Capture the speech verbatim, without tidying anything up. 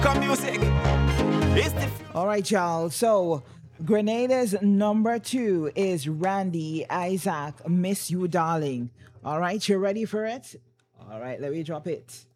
Come music. It's the All right, y'all. So Grenada's number two is Randy Isaac, Miss You Darling. All right, you ready for it? All right, let me drop it.